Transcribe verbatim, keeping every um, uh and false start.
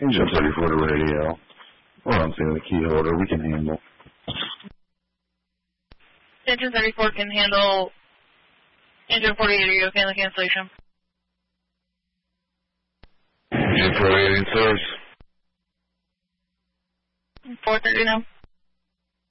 Engine thirty-four to radio. We're on scene with the key holder. We can handle. Engine thirty-four can handle. Engine forty-eight, are you okay on the cancellation? Engine forty-eight in source. four thirty now.